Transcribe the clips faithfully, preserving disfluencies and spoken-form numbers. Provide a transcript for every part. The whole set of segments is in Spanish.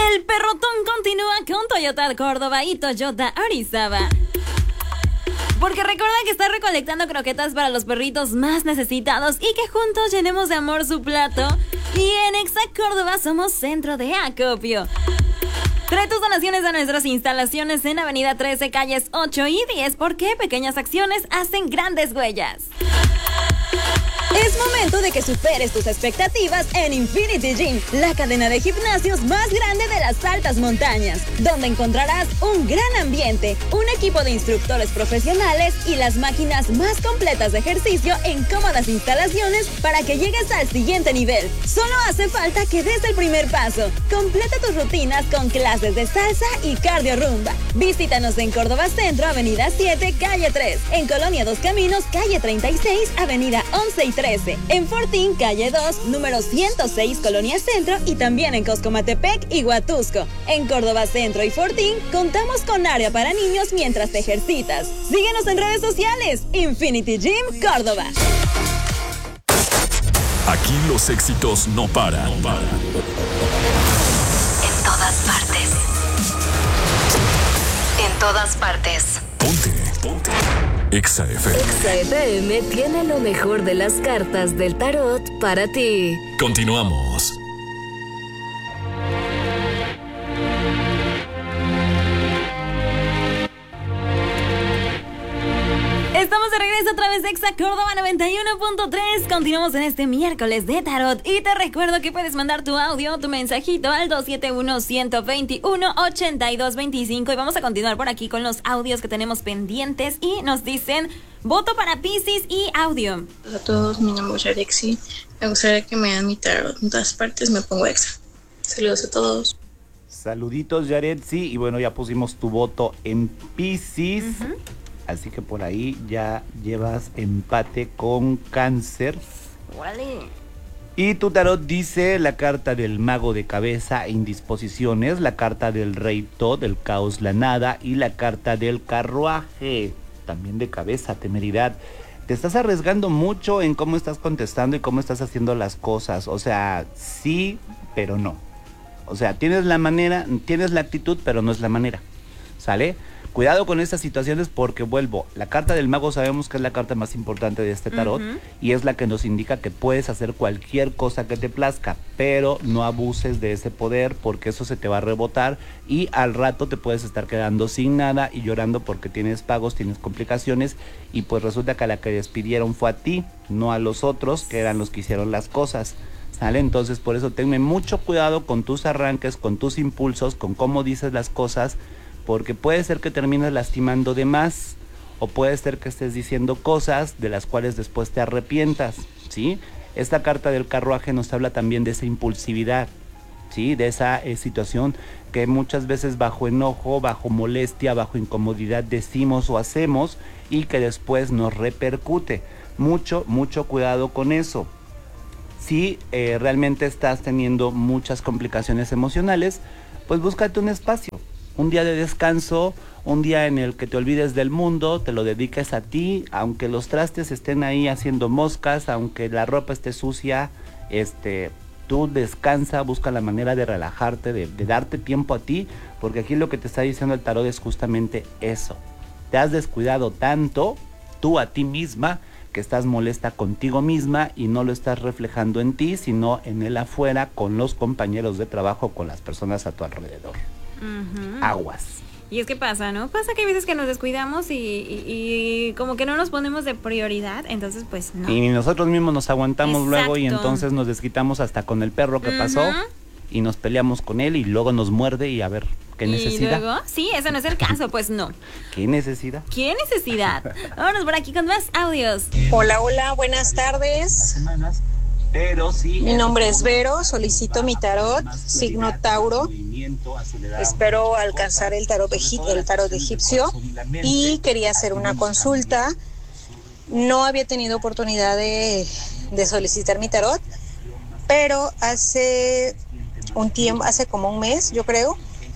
El perrotón continúa con Toyota Córdoba y Toyota Orizaba. Porque recuerda que está recolectando croquetas para los perritos más necesitados y que juntos llenemos de amor su plato. Y en Exa Córdoba somos centro de acopio. Trae tus donaciones a nuestras instalaciones en Avenida trece, calles ocho y diez, porque pequeñas acciones hacen grandes huellas. Es momento de que superes tus expectativas en Infinity Gym, la cadena de gimnasios más grande de las altas montañas, donde encontrarás un gran ambiente, un equipo de instructores profesionales y las máquinas más completas de ejercicio en cómodas instalaciones para que llegues al siguiente nivel. Solo hace falta que des el primer paso. Completa tus rutinas con clases de salsa y cardio rumba. Visítanos en Córdoba Centro, Avenida siete, calle tres, en Colonia Dos Caminos, calle treinta y seis, Avenida once y trece, en Fortín, calle dos, número ciento seis, Colonia Centro, y también en Coscomatepec y Huatusco. En Córdoba Centro y Fortín contamos con área para niños mientras te ejercitas. Síguenos en redes sociales, Infinity Gym Córdoba. Aquí los éxitos no paran. No paran. En todas partes. En todas partes. Ponte, ponte. Exa F M. Exa F M tiene lo mejor de las cartas del tarot para ti. Continuamos. Estamos de regreso a través de Exa Córdoba noventa y uno punto tres. Continuamos en este miércoles de tarot. Y te recuerdo que puedes mandar tu audio, tu mensajito al dos siete uno, uno dos uno, ocho dos dos cinco. Y vamos a continuar por aquí con los audios que tenemos pendientes. Y nos dicen: voto para Piscis y audio. Hola a todos, mi nombre es Alexi. Me gustaría que me hagan mi tarot. En todas partes me pongo Exa. Saludos a todos. Saluditos, Yaretsi. Y bueno, ya pusimos tu voto en Piscis. Uh-huh. Así que por ahí ya llevas empate con Cáncer. Vale. Y tu tarot dice la carta del mago de cabeza, indisposiciones, la carta del rey Tod, del caos, la nada, y la carta del carruaje, también de cabeza, temeridad. Te estás arriesgando mucho en cómo estás contestando y cómo estás haciendo las cosas. O sea, sí, pero no. O sea, tienes la manera, tienes la actitud, pero no es la manera. ¿Sale? Cuidado con estas situaciones porque vuelvo, la carta del mago sabemos que es la carta más importante de este tarot, uh-huh, y es la que nos indica que puedes hacer cualquier cosa que te plazca, pero no abuses de ese poder porque eso se te va a rebotar y al rato te puedes estar quedando sin nada y llorando porque tienes pagos, tienes complicaciones y pues resulta que a la que despidieron fue a ti, no a los otros que eran los que hicieron las cosas. ¿Sale? Entonces por eso tenme mucho cuidado con tus arranques, con tus impulsos, con cómo dices las cosas, porque puede ser que termines lastimando de más, o puede ser que estés diciendo cosas de las cuales después te arrepientas, ¿sí? Esta carta del carruaje nos habla también de esa impulsividad, ¿sí? De esa eh, situación que muchas veces bajo enojo, bajo molestia, bajo incomodidad decimos o hacemos y que después nos repercute. Mucho, mucho cuidado con eso. Si eh, realmente estás teniendo muchas complicaciones emocionales, pues búscate un espacio. Un día de descanso, un día en el que te olvides del mundo, te lo dediques a ti, aunque los trastes estén ahí haciendo moscas, aunque la ropa esté sucia, este, tú descansa, busca la manera de relajarte, de, de darte tiempo a ti, porque aquí lo que te está diciendo el tarot es justamente eso. Te has descuidado tanto, tú a ti misma, que estás molesta contigo misma y no lo estás reflejando en ti, sino en el afuera, con los compañeros de trabajo, con las personas a tu alrededor. Uh-huh. Aguas. Y es que pasa, ¿no? Pasa que hay veces que nos descuidamos y, y, y como que no nos ponemos de prioridad, entonces pues no. Y nosotros mismos nos aguantamos. Exacto. Luego y entonces nos desquitamos hasta con el perro que uh-huh. pasó y nos peleamos con él y luego nos muerde y a ver, ¿qué necesidad? ¿Y luego? Sí, ese no es el caso, pues no. ¿Qué necesidad? ¿Qué necesidad? Vámonos por aquí con más audios. Hola, hola, buenas tardes. Pero sí, mi nombre es Vero, solicito mi tarot, signo Tauro. Espero alcanzar el tarot, el tarot egipcio y quería hacer una consulta. No había tenido oportunidad de, de solicitar mi tarot, pero hace un tiempo, hace como un mes, yo creo,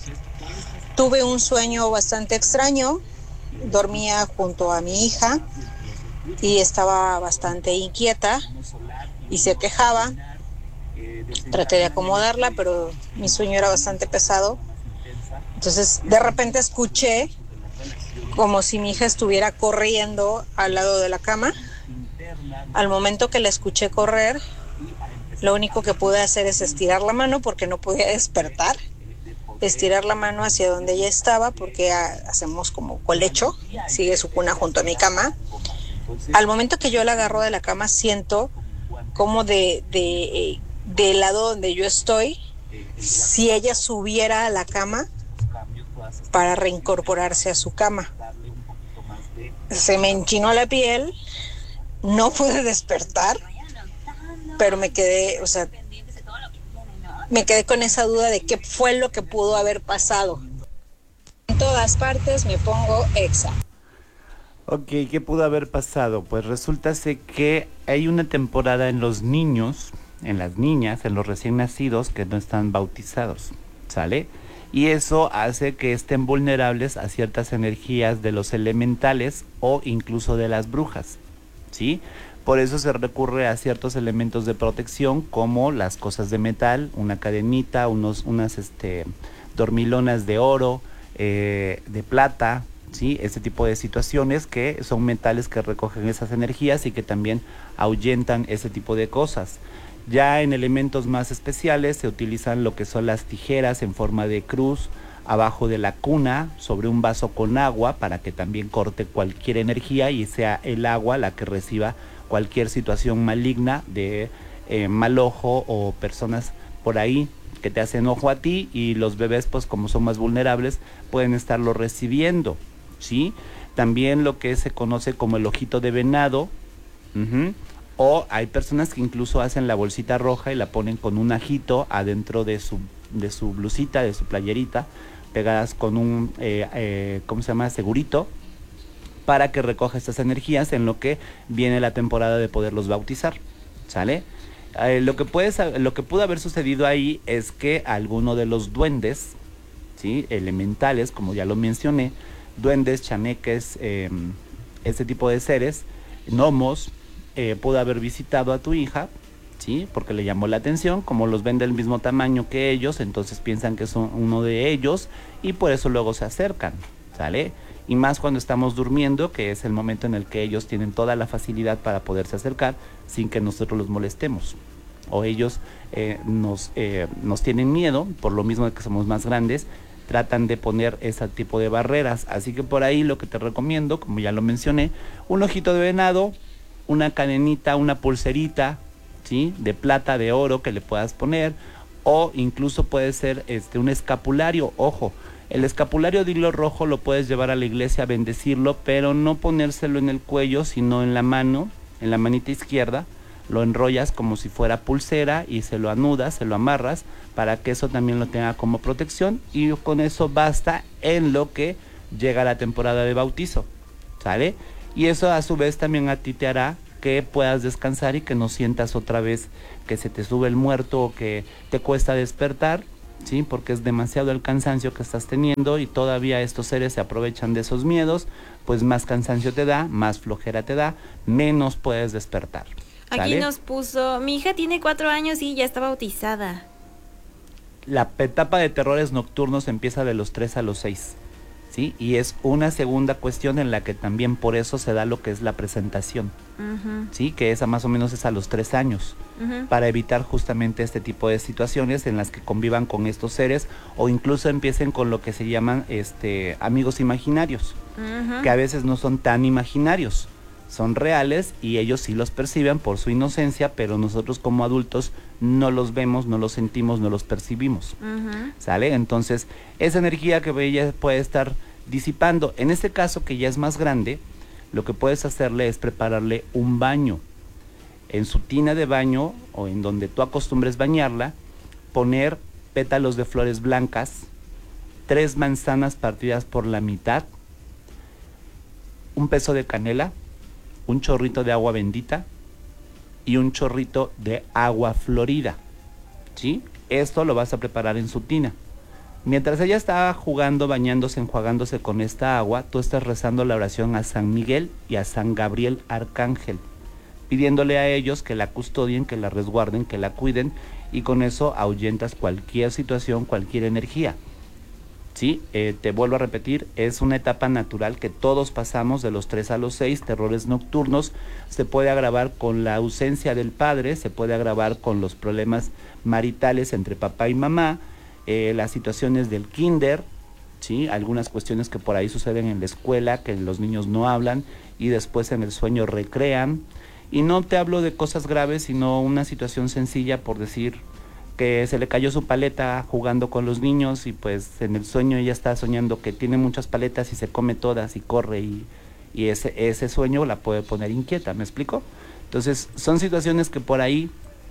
tuve un sueño bastante extraño. Dormía junto a mi hija y estaba bastante inquieta y se quejaba Traté de acomodarla, pero mi sueño era bastante pesado. Entonces, de repente escuché como si mi hija estuviera corriendo al lado de la cama. Al momento que la escuché correr, lo único que pude hacer es estirar la mano porque no podía despertar. Estirar la mano hacia donde ella estaba porque hacemos como colecho, sigue su cuna junto a mi cama. Al momento que yo la agarro de la cama, siento como de, de, del lado donde yo estoy, si ella subiera a la cama para reincorporarse a su cama. Se me enchinó la piel, no pude despertar, pero me quedé, o sea, me quedé con esa duda de qué fue lo que pudo haber pasado. En todas partes me pongo Exa. Ok, ¿qué pudo haber pasado? Pues resulta que hay una temporada en los niños, en las niñas, en los recién nacidos que no están bautizados, ¿sale? Y eso hace que estén vulnerables a ciertas energías de los elementales o incluso de las brujas, ¿sí? Por eso se recurre a ciertos elementos de protección como las cosas de metal, una cadenita, unos, unas este, dormilonas de oro, eh, de plata, ¿sí? Ese tipo de situaciones que son metales que recogen esas energías y que también ahuyentan ese tipo de cosas. Ya en elementos más especiales se utilizan lo que son las tijeras en forma de cruz abajo de la cuna sobre un vaso con agua para que también corte cualquier energía y sea el agua la que reciba cualquier situación maligna de eh, mal ojo o personas por ahí que te hacen ojo a ti, y los bebés, pues como son más vulnerables, pueden estarlo recibiendo, ¿sí? También lo que se conoce como el ojito de venado, uh-huh. O hay personas que incluso hacen la bolsita roja y la ponen con un ajito adentro de su, de su blusita, de su playerita, pegadas con un, eh, eh, ¿cómo se llama? Segurito, para que recoja estas energías en lo que viene la temporada de poderlos bautizar, ¿sale? Eh, lo que puede, lo que pudo haber sucedido ahí es que alguno de los duendes, ¿sí? Elementales, como ya lo mencioné, duendes, chaneques, eh, este tipo de seres, gnomos, eh, pudo haber visitado a tu hija, ¿sí? Porque le llamó la atención, como los ven del mismo tamaño que ellos, entonces piensan que son uno de ellos y por eso luego se acercan, ¿sale? Y más cuando estamos durmiendo, que es el momento en el que ellos tienen toda la facilidad para poderse acercar sin que nosotros los molestemos. O ellos eh, nos, eh, nos tienen miedo, por lo mismo que somos más grandes, tratan de poner ese tipo de barreras. Así que por ahí lo que te recomiendo, como ya lo mencioné, un ojito de venado, una cadenita, una pulserita, ¿sí? De plata, de oro que le puedas poner, o incluso puede ser este, un escapulario. Ojo, el escapulario de hilo rojo lo puedes llevar a la iglesia a bendecirlo, pero no ponérselo en el cuello, sino en la mano, en la manita izquierda. Lo enrollas como si fuera pulsera y se lo anudas, se lo amarras, para que eso también lo tenga como protección, y con eso basta en lo que llega la temporada de bautizo, ¿sale? Y eso a su vez también a ti te hará que puedas descansar y que no sientas otra vez que se te sube el muerto o que te cuesta despertar, ¿sí? Porque es demasiado el cansancio que estás teniendo y todavía estos seres se aprovechan de esos miedos, pues más cansancio te da, más flojera te da, menos puedes despertar. Aquí ¿Sale? nos puso, mi hija tiene cuatro años y ya está bautizada. La etapa de terrores nocturnos empieza de los tres a los seis, ¿sí? Y es una segunda cuestión en la que también por eso se da lo que es la presentación, uh-huh. ¿Sí? Que esa más o menos es a los tres años, uh-huh. Para evitar justamente este tipo de situaciones en las que convivan con estos seres o incluso empiecen con lo que se llaman este, amigos imaginarios, uh-huh. Que a veces no son tan imaginarios, son reales y ellos sí los perciben por su inocencia, pero nosotros como adultos no los vemos, no los sentimos, no los percibimos, uh-huh. ¿Sale? Entonces, esa energía que ella puede estar disipando, en este caso que ya es más grande, lo que puedes hacerle es prepararle un baño. En su tina de baño o en donde tú acostumbres bañarla, poner pétalos de flores blancas, tres manzanas partidas por la mitad, un peso de canela, un chorrito de agua bendita y un chorrito de agua florida, ¿sí? Esto lo vas a preparar en su tina. Mientras ella está jugando, bañándose, enjuagándose con esta agua, tú estás rezando la oración a San Miguel y a San Gabriel Arcángel, pidiéndole a ellos que la custodien, que la resguarden, que la cuiden, y con eso ahuyentas cualquier situación, cualquier energía. Sí, eh, te vuelvo a repetir, es una etapa natural que todos pasamos de los tres a los seis, terrores nocturnos. Se puede agravar con la ausencia del padre, se puede agravar con los problemas maritales entre papá y mamá, eh, las situaciones del kinder, ¿sí? Algunas cuestiones que por ahí suceden en la escuela, que los niños no hablan y después en el sueño recrean. Y no te hablo de cosas graves, sino una situación sencilla, por decir que se le cayó su paleta jugando con los niños y pues en el sueño ella está soñando que tiene muchas paletas y se come todas y corre y, y ese, ese sueño la puede poner inquieta, ¿me explico? Entonces son situaciones que por ahí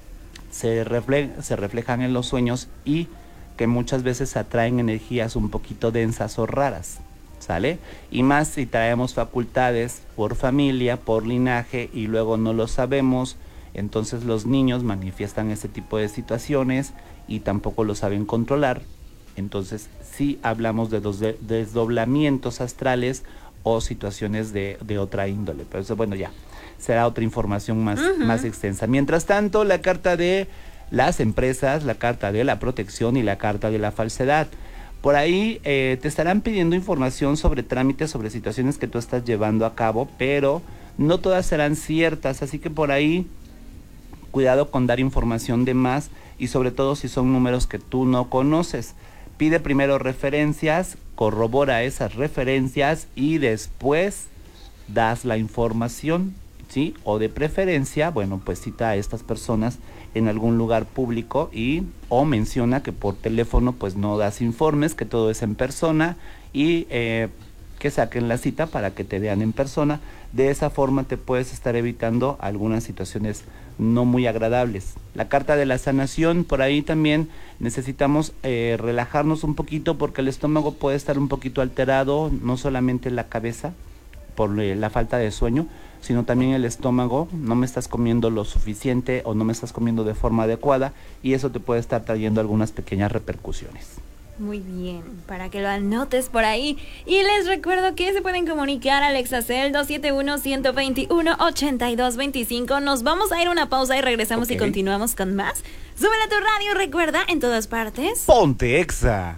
se, refle se reflejan en los sueños y que muchas veces atraen energías un poquito densas o raras, ¿sale? Y más si traemos facultades por familia, por linaje y luego no lo sabemos. Entonces los niños manifiestan ese tipo de situaciones y tampoco lo saben controlar. Entonces sí hablamos de dos de desdoblamientos astrales o situaciones de, de otra índole. Pero eso, bueno, ya será otra información más, uh-huh. más extensa. Mientras tanto, la carta de las empresas, la carta de la protección y la carta de la falsedad. Por ahí eh, te estarán pidiendo información sobre trámites, sobre situaciones que tú estás llevando a cabo, pero no todas serán ciertas, así que por ahí cuidado con dar información de más y sobre todo si son números que tú no conoces. Pide primero referencias, corrobora esas referencias y después das la información, ¿sí? O de preferencia, bueno, pues cita a estas personas en algún lugar público y o menciona que por teléfono pues no das informes, que todo es en persona y eh, que saquen la cita para que te vean en persona. De esa forma te puedes estar evitando algunas situaciones no muy agradables. La carta de la sanación, por ahí también necesitamos eh, relajarnos un poquito porque el estómago puede estar un poquito alterado, no solamente la cabeza por eh, la falta de sueño, sino también el estómago. No me estás comiendo lo suficiente o no me estás comiendo de forma adecuada y eso te puede estar trayendo algunas pequeñas repercusiones. Muy bien, para que lo anotes por ahí. Y les recuerdo que se pueden comunicar al Exacel dos siete uno, uno dos uno, ocho dos dos cinco. Nos vamos a ir a una pausa y regresamos okay. y continuamos con más. Súbele a tu radio, recuerda, en todas partes. Ponte Exa.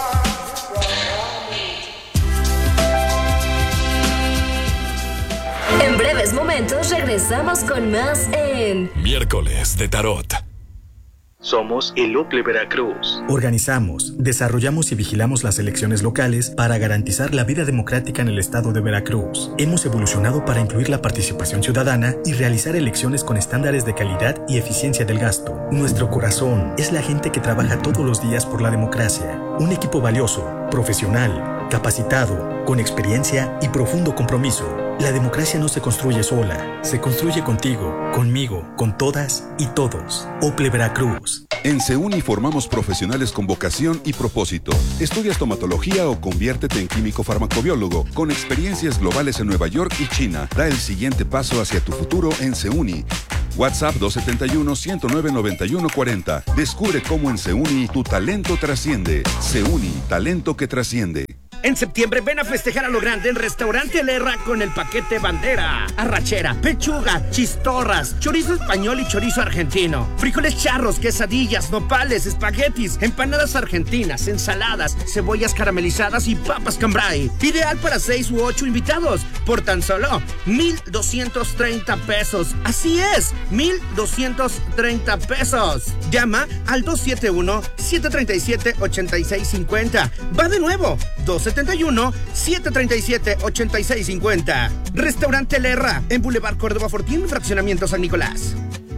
En breves momentos regresamos con más en Miércoles de Tarot. Somos el Ople Veracruz. Organizamos, desarrollamos y vigilamos las elecciones locales para garantizar la vida democrática en el estado de Veracruz. Hemos evolucionado para incluir la participación ciudadana y realizar elecciones con estándares de calidad y eficiencia del gasto. Nuestro corazón es la gente que trabaja todos los días por la democracia. Un equipo valioso, profesional, capacitado, con experiencia y profundo compromiso. La democracia no se construye sola, se construye contigo, conmigo, con todas y todos. Ople Veracruz. En Seuni formamos profesionales con vocación y propósito. Estudia estomatología o conviértete en químico farmacobiólogo con experiencias globales en Nueva York y China. Da el siguiente paso hacia tu futuro en Seuni. WhatsApp dos siete uno, uno cero nueve, nueve uno cuatro cero. Descubre cómo en Seuni tu talento trasciende. Seuni, talento que trasciende. En septiembre ven a festejar a lo grande en Restaurante El Herra con el paquete bandera. Arrachera, pechuga, chistorras, chorizo español y chorizo argentino. Frijoles charros, quesadillas, nopales, espaguetis, empanadas argentinas, ensaladas, cebollas caramelizadas y papas cambray. Ideal para seis u ocho invitados por tan solo mil doscientos treinta pesos. Así es, mil doscientos treinta pesos. Llama al dos siete uno, siete tres siete, ocho seis cinco cero. Va de nuevo, dos siete uno, siete tres siete, ocho seis cinco cero. Restaurante Lerra, en Boulevard Córdoba Fortín, Fraccionamiento San Nicolás.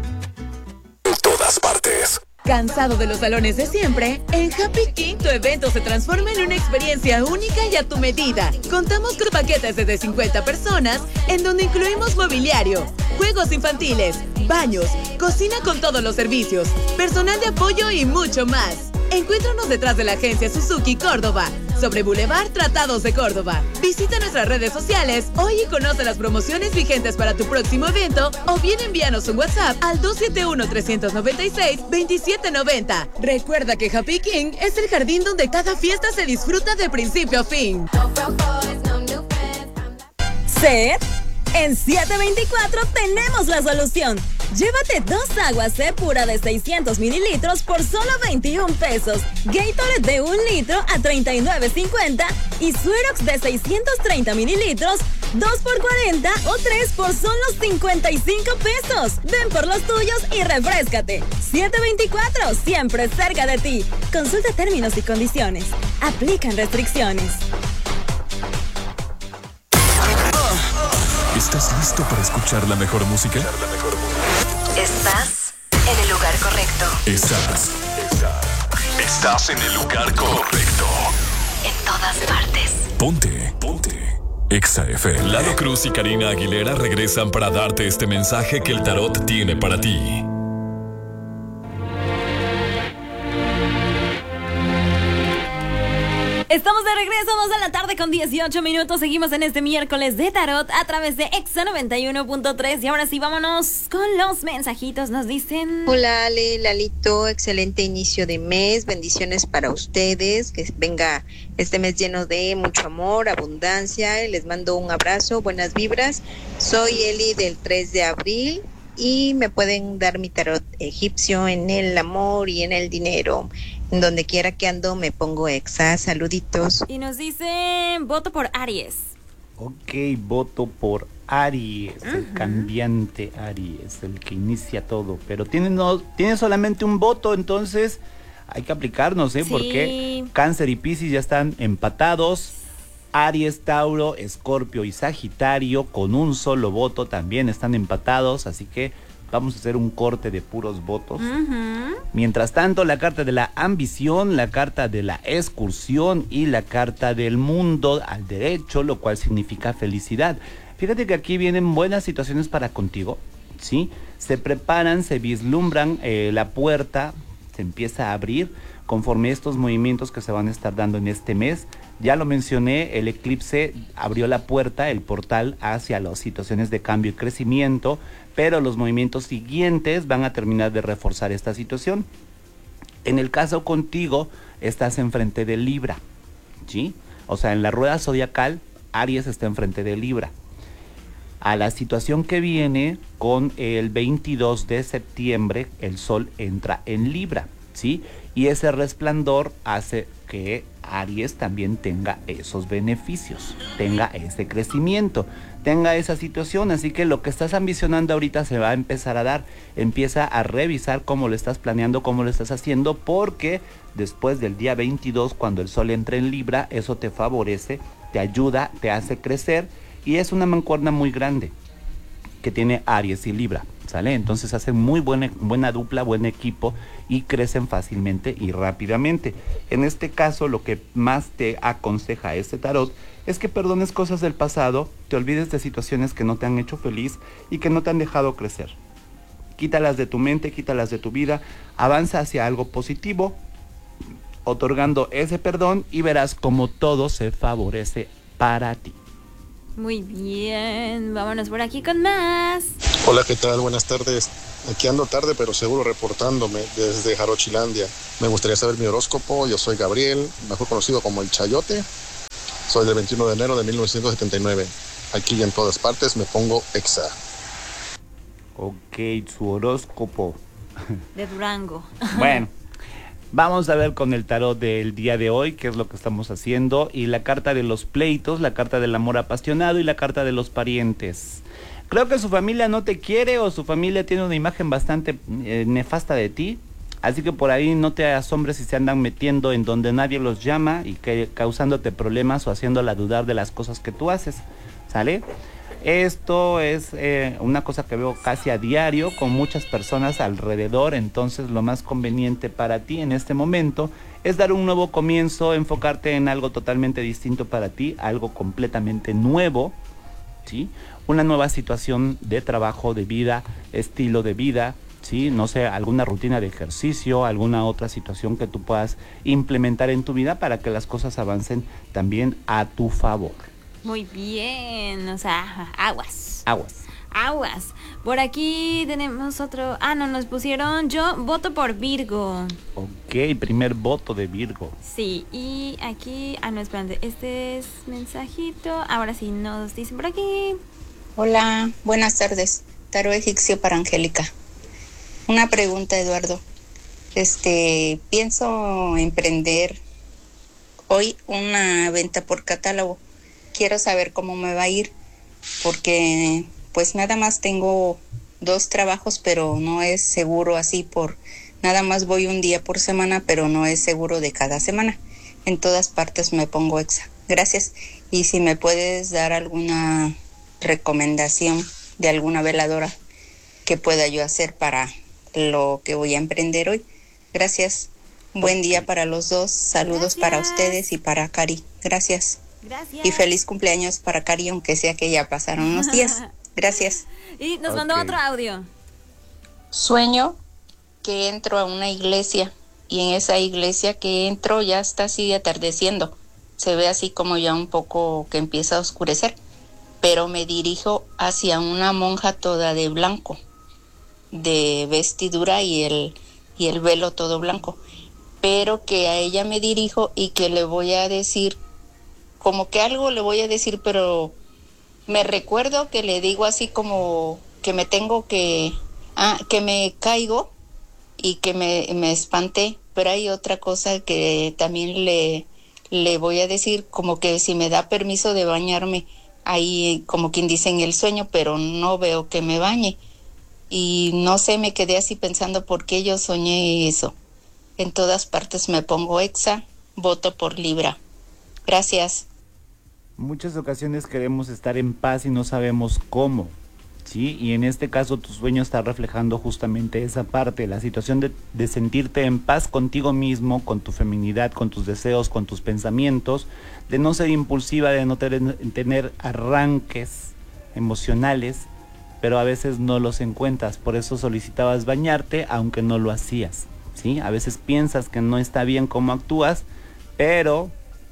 En todas partes. ¿Cansado de los salones de siempre? En Happy King tu evento se transforma en una experiencia única y a tu medida. Contamos con paquetes desde cincuenta personas, en donde incluimos mobiliario, juegos infantiles, baños, cocina con todos los servicios, personal de apoyo y mucho más. Encuéntranos detrás de la agencia Suzuki Córdoba, sobre Boulevard Tratados de Córdoba. Visita nuestras redes sociales hoy y conoce las promociones vigentes para tu próximo evento o bien envíanos un WhatsApp al dos siete uno, tres nueve seis, dos siete nueve cero. Recuerda que Happy King es el jardín donde cada fiesta se disfruta de principio a fin. Ser En siete veinticuatro tenemos la solución. Llévate dos aguas C pura de seiscientos mililitros por solo veintiún pesos. Gatorade de un litro a treinta y nueve cincuenta y Suerox de seiscientos treinta mililitros, dos por cuarenta o tres por solo cincuenta y cinco pesos. Ven por los tuyos y refréscate. siete veinticuatro, siempre cerca de ti. Consulta términos y condiciones. Aplican restricciones. ¿Estás listo para escuchar la mejor música? Estás en el lugar correcto. Estás. Estás. Estás en el lugar correcto. En todas partes. Ponte. Ponte. Exa F M. Lalo Cruz y Karina Aguilera regresan para darte este mensaje que el tarot tiene para ti. Estamos de regreso, dos de la tarde con dieciocho minutos. Seguimos en este miércoles de tarot a través de Exa noventa y uno punto tres. Y ahora sí, vámonos con los mensajitos. Nos dicen... Hola Ale, Lalito, excelente inicio de mes. Bendiciones para ustedes. Que venga este mes lleno de mucho amor, abundancia. Les mando un abrazo, buenas vibras. Soy Eli del tres de abril y me pueden dar mi tarot egipcio en el amor y en el dinero. En donde quiera que ando me pongo Exa. Saluditos. Y nos dicen, voto por Aries. Ok, voto por Aries, uh-huh. El cambiante Aries, el que inicia todo. Pero tiene, no, tiene solamente un voto, entonces hay que aplicarnos, ¿eh? Sí. Porque Cáncer y Piscis ya están empatados. Aries, Tauro, Escorpio y Sagitario con un solo voto también están empatados, así que vamos a hacer un corte de puros votos. Uh-huh. Mientras tanto, la carta de la ambición, la carta de la excursión y la carta del mundo al derecho, lo cual significa felicidad. Fíjate que aquí vienen buenas situaciones para contigo, ¿sí? Se preparan, se vislumbran, eh, la puerta se empieza a abrir conforme estos movimientos que se van a estar dando en este mes. Ya lo mencioné, el eclipse abrió la puerta, el portal hacia las situaciones de cambio y crecimiento, pero los movimientos siguientes van a terminar de reforzar esta situación. En el caso contigo, estás enfrente de Libra, ¿sí? O sea, en la rueda zodiacal, Aries está enfrente de Libra. A la situación que viene con el veintidós de septiembre, el Sol entra en Libra, ¿sí? Y ese resplandor hace que Aries también tenga esos beneficios, tenga ese crecimiento, tenga esa situación. Así que lo que estás ambicionando ahorita se va a empezar a dar. Empieza a revisar cómo lo estás planeando, cómo lo estás haciendo, porque después del día veintidós, cuando el Sol entre en Libra, eso te favorece, te ayuda, te hace crecer, y es una mancuerna muy grande que tiene Aries y Libra, ¿sale? Entonces hacen muy buena, buena dupla, buen equipo y crecen fácilmente y rápidamente. En este caso, lo que más te aconseja este tarot es que perdones cosas del pasado, te olvides de situaciones que no te han hecho feliz y que no te han dejado crecer. Quítalas de tu mente, quítalas de tu vida, avanza hacia algo positivo, otorgando ese perdón, y verás cómo todo se favorece para ti. Muy bien, vámonos por aquí con más. Hola, ¿qué tal? Buenas tardes. Aquí ando tarde, pero seguro reportándome desde Jarochilandia. Me gustaría saber mi horóscopo. Yo soy Gabriel, mejor conocido como el Chayote. Soy del veintiuno de enero de mil novecientos setenta y nueve. Aquí y en todas partes me pongo Exa. Ok, su horóscopo. De Durango. Bueno. Vamos a ver con el tarot del día de hoy qué es lo que estamos haciendo, y la carta de los pleitos, la carta del amor apasionado y la carta de los parientes. Creo que su familia no te quiere, o su familia tiene una imagen bastante eh, nefasta de ti, así que por ahí no te asombres si se andan metiendo en donde nadie los llama y que, causándote problemas o haciéndola dudar de las cosas que tú haces, ¿sale? Esto es eh, una cosa que veo casi a diario con muchas personas alrededor. Entonces lo más conveniente para ti en este momento es dar un nuevo comienzo, enfocarte en algo totalmente distinto para ti, algo completamente nuevo, ¿sí? Una nueva situación de trabajo, de vida, estilo de vida, ¿sí? No sé, alguna rutina de ejercicio, alguna otra situación que tú puedas implementar en tu vida para que las cosas avancen también a tu favor. Muy bien, o sea, aguas. Aguas. Aguas. Por aquí tenemos otro. Ah, no, nos pusieron. Yo voto por Virgo. Ok, primer voto de Virgo. Sí, y aquí. Ah, no, espérate. Este es mensajito. Ahora sí, nos dicen por aquí. Hola, buenas tardes. Tarot egipcio para Angélica. Una pregunta, Eduardo. Este, pienso emprender hoy una venta por catálogo. Quiero saber cómo me va a ir, porque pues nada más tengo dos trabajos, pero no es seguro así por... Nada más voy un día por semana, pero no es seguro de cada semana. En todas partes me pongo exa. Gracias. Y si me puedes dar alguna recomendación de alguna veladora que pueda yo hacer para lo que voy a emprender hoy. Gracias. Buen día para los dos. Saludos Gracias. Para ustedes y para Cari. Gracias. Gracias. Y feliz cumpleaños para Cari, aunque sea que ya pasaron unos días. Gracias. Y nos mandó okay. otro audio. Sueño que entro a una iglesia y en esa iglesia que entro ya está así atardeciendo. Se ve así como ya un poco que empieza a oscurecer. Pero me dirijo hacia una monja toda de blanco, de vestidura y el, y el velo todo blanco. Pero que a ella me dirijo y que le voy a decir, como que algo le voy a decir, pero me recuerdo que le digo así como que me tengo que, ah, que me caigo y que me, me espanté. Pero hay otra cosa que también le, le voy a decir, como que si me da permiso de bañarme, ahí como quien dice en el sueño, pero no veo que me bañe. Y no sé, me quedé así pensando por qué yo soñé eso. En todas partes me pongo exa, voto por Libra. Gracias. Muchas ocasiones queremos estar en paz y no sabemos cómo, ¿sí? Y en este caso tu sueño está reflejando justamente esa parte, la situación de, de sentirte en paz contigo mismo, con tu feminidad, con tus deseos, con tus pensamientos, de no ser impulsiva, de no tener, tener arranques emocionales, pero a veces no los encuentras, por eso solicitabas bañarte aunque no lo hacías, ¿sí? A veces piensas que no está bien cómo actúas, pero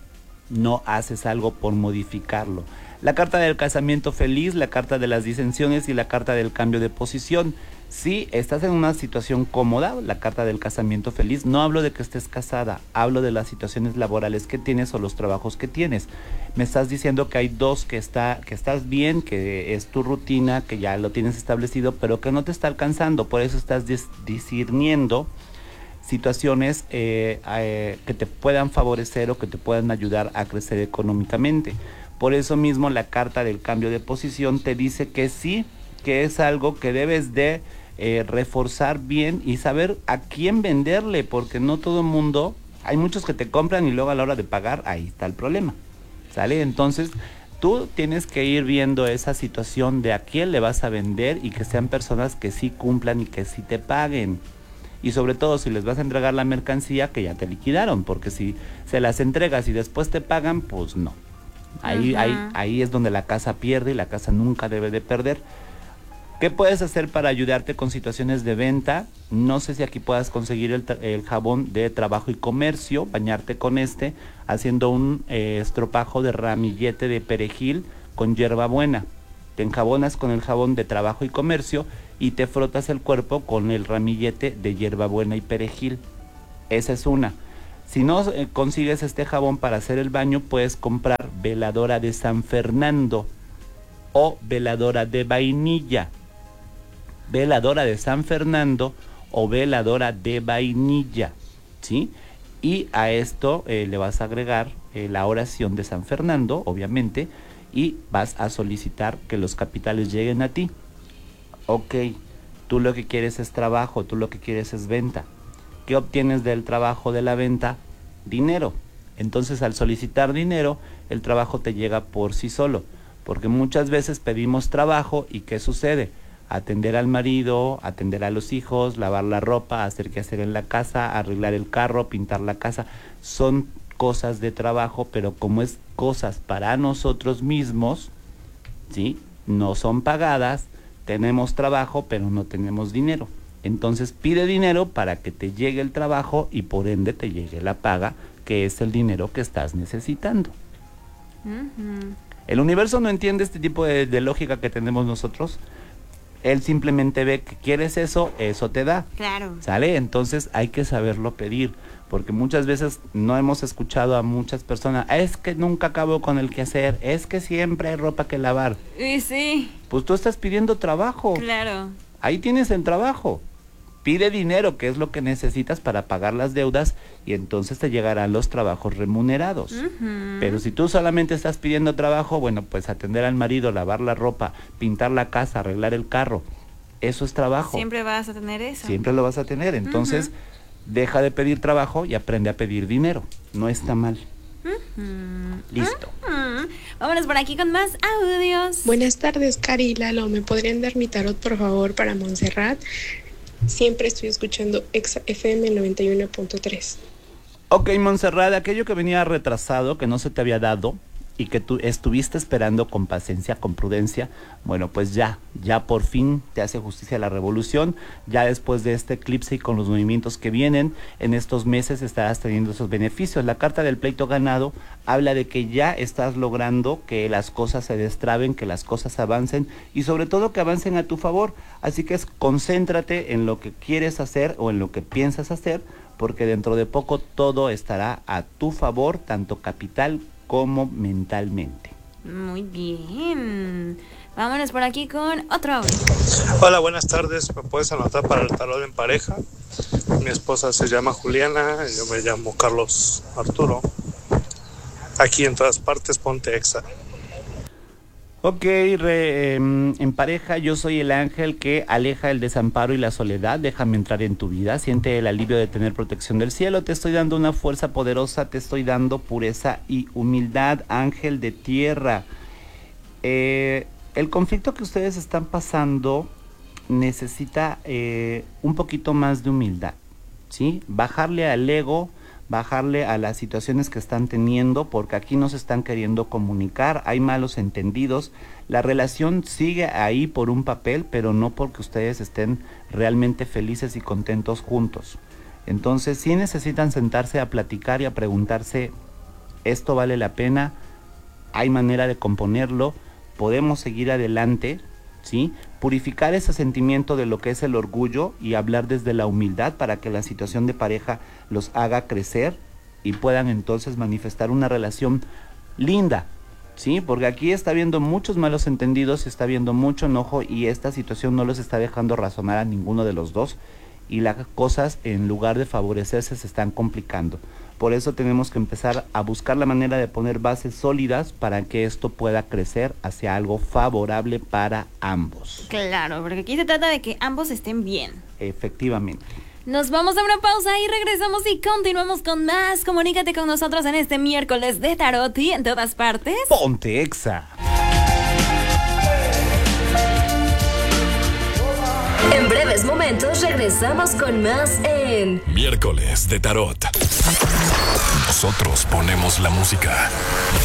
no haces algo por modificarlo. La carta del casamiento feliz, la carta de las disensiones y la carta del cambio de posición. Si estás en una situación cómoda, la carta del casamiento feliz, no hablo de que estés casada, hablo de las situaciones laborales que tienes o los trabajos que tienes. Me estás diciendo que hay dos que, está, que estás bien, que es tu rutina, que ya lo tienes establecido, pero que no te está alcanzando, por eso estás dis- discerniendo situaciones eh, eh, que te puedan favorecer o que te puedan ayudar a crecer económicamente. Por eso mismo la carta del cambio de posición te dice que sí, que es algo que debes de eh, reforzar bien y saber a quién venderle, porque no todo el mundo, hay muchos que te compran y luego a la hora de pagar, ahí está el problema, ¿sale? Entonces tú tienes que ir viendo esa situación de a quién le vas a vender y que sean personas que sí cumplan y que sí te paguen. Y sobre todo si les vas a entregar la mercancía que ya te liquidaron, porque si se las entregas y después te pagan, pues no. Ahí, uh-huh. ahí, ahí es donde la casa pierde y la casa nunca debe de perder. ¿Qué puedes hacer para ayudarte con situaciones de venta? No sé si aquí puedas conseguir el, el jabón de trabajo y comercio, bañarte con este, haciendo un eh, estropajo de ramillete de perejil con hierbabuena. Te enjabonas con el jabón de trabajo y comercio y te frotas el cuerpo con el ramillete de hierbabuena y perejil. Esa es una. Si no eh, consigues este jabón para hacer el baño, puedes comprar veladora de San Fernando o veladora de vainilla. Veladora de San Fernando o veladora de vainilla, ¿sí? Y a esto eh, le vas a agregar eh, la oración de San Fernando, obviamente, y vas a solicitar que los capitales lleguen a ti. Ok, tú lo que quieres es trabajo, tú lo que quieres es venta. ¿Qué obtienes del trabajo de la venta? Dinero. Entonces, al solicitar dinero, el trabajo te llega por sí solo, porque muchas veces pedimos trabajo y ¿qué sucede? Atender al marido, atender a los hijos, lavar la ropa, hacer qué hacer en la casa, arreglar el carro, pintar la casa. Son cosas de trabajo, pero como es cosas para nosotros mismos, ¿sí? No son pagadas, tenemos trabajo, pero no tenemos dinero. Entonces pide dinero para que te llegue el trabajo y por ende te llegue la paga, que es el dinero que estás necesitando. Uh-huh. El universo no entiende este tipo de, de lógica que tenemos nosotros. Él simplemente ve que quieres eso, eso te da. Claro. ¿Sale? Entonces hay que saberlo pedir. porque muchas veces no hemos escuchado a muchas personas, es que nunca acabo con el quehacer, es que siempre hay ropa que lavar. Y sí. Pues tú estás pidiendo trabajo. Claro. Ahí tienes el trabajo. Pide dinero, que es lo que necesitas para pagar las deudas, y entonces te llegarán los trabajos remunerados. Uh-huh. Pero si tú solamente estás pidiendo trabajo, bueno, pues atender al marido, lavar la ropa, pintar la casa, arreglar el carro, eso es trabajo. Siempre vas a tener eso. Siempre lo vas a tener. Entonces, uh-huh. deja de pedir trabajo y aprende a pedir dinero. No está mal. Uh-huh. Listo. Uh-huh. Vámonos por aquí con más audios. Buenas tardes, Cari y Lalo. ¿Me podrían dar mi tarot, por favor, para Montserrat? Siempre estoy escuchando Exa F M noventa y uno punto tres. Ok, Montserrat, aquello que venía retrasado, que no se te había dado y que tú estuviste esperando con paciencia, con prudencia, bueno, pues ya, ya por fin te hace justicia la revolución. Ya después de este eclipse y con los movimientos que vienen, en estos meses estarás teniendo esos beneficios. La carta del pleito ganado habla de que ya estás logrando que las cosas se destraben, que las cosas avancen y sobre todo que avancen a tu favor. Así que es, concéntrate en lo que quieres hacer o en lo que piensas hacer, porque dentro de poco todo estará a tu favor, tanto capital como mentalmente. Muy bien. Vámonos por aquí con otro audio. Hola, buenas tardes. ¿Me puedes anotar para el tarot en pareja? Mi esposa se llama Juliana, yo me llamo Carlos Arturo. Aquí en todas partes, ponte Exa. Ok, re, eh, en pareja yo soy el ángel que aleja el desamparo y la soledad. Déjame entrar en tu vida, siente el alivio de tener protección del cielo. Te estoy dando una fuerza poderosa, te estoy dando pureza y humildad, ángel de tierra. Eh, el conflicto que ustedes están pasando necesita eh, un poquito más de humildad, ¿sí? Bajarle al ego, bajarle a las situaciones que están teniendo, porque aquí no se están queriendo comunicar, hay malos entendidos, la relación sigue ahí por un papel, pero no porque ustedes estén realmente felices y contentos juntos. Entonces sí necesitan sentarse a platicar y a preguntarse, ¿esto vale la pena? ¿Hay manera de componerlo? ¿Podemos seguir adelante? ¿Sí? Purificar ese sentimiento de lo que es el orgullo y hablar desde la humildad para que la situación de pareja los haga crecer y puedan entonces manifestar una relación linda, ¿sí? Porque aquí está habiendo muchos malos entendidos, está habiendo mucho enojo y esta situación no los está dejando razonar a ninguno de los dos y las cosas, en lugar de favorecerse, se están complicando. Por eso tenemos que empezar a buscar la manera de poner bases sólidas para que esto pueda crecer hacia algo favorable para ambos. Claro, porque aquí se trata de que ambos estén bien. Efectivamente. Nos vamos a una pausa y regresamos y continuamos con más. Comunícate con nosotros en este miércoles de tarot y en todas partes. Ponte Exa. En breves momentos regresamos con más en Miércoles de Tarot. Nosotros ponemos la música.